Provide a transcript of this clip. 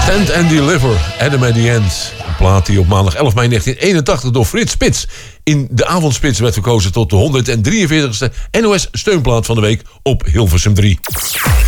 Stand and Deliver, Adam at the End. Een plaat die op maandag 11 mei 1981 door Frits Spits in de avondspits werd verkozen tot de 143ste NOS steunplaat van de week op Hilversum 3.